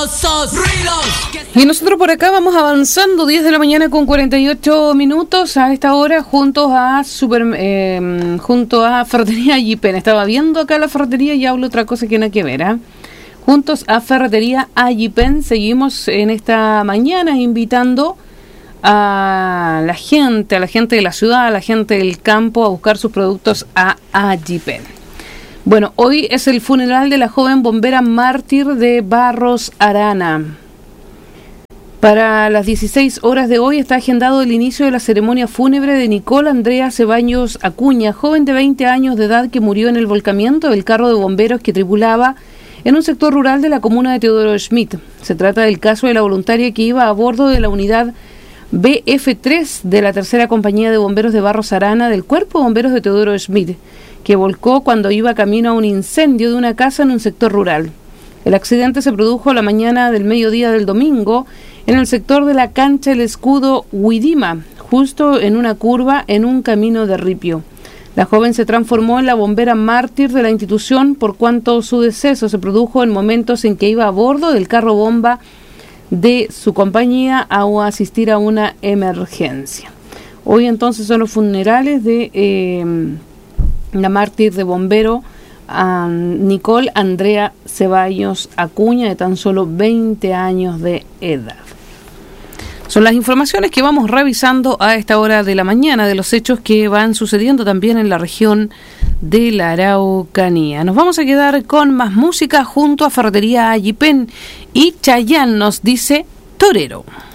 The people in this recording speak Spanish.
famosos ruidos. Y nosotros por acá vamos avanzando, 10 de la mañana con 48 minutos a esta hora, junto a Ferretería Ayipen. Estaba viendo acá la ferretería y hablo otra cosa que no hay que ver, ¿eh? Juntos a Ferretería Ayipen, seguimos en esta mañana invitando a la gente de la ciudad, a la gente del campo a buscar sus productos a Ayipen. Bueno, hoy es el funeral de la joven bombera mártir de Barros Arana. Para las 16 horas de hoy está agendado el inicio de la ceremonia fúnebre de Nicole Andrea Ceballos Acuña, joven de 20 años de edad que murió en el volcamiento del carro de bomberos que tripulaba en un sector rural de la comuna de Teodoro Schmidt. Se trata del caso de la voluntaria que iba a bordo de la unidad BF3 de la tercera compañía de bomberos de Barros Arana del Cuerpo de Bomberos de Teodoro Schmidt, que volcó cuando iba camino a un incendio de una casa en un sector rural. El accidente se produjo la mañana del mediodía del domingo en el sector de la cancha El Escudo Huidima, justo en una curva en un camino de ripio. La joven se transformó en la bombera mártir de la institución por cuanto su deceso se produjo en momentos en que iba a bordo del carro bomba de su compañía a asistir a una emergencia. Hoy entonces son los funerales de la mártir de bombero Nicole Andrea Ceballos Acuña, de tan solo 20 años de edad. Son las informaciones que vamos revisando a esta hora de la mañana de los hechos que van sucediendo también en la región de la Araucanía. Nos vamos a quedar con más música junto a Ferretería Ayipen y Chayanne nos dice Torero.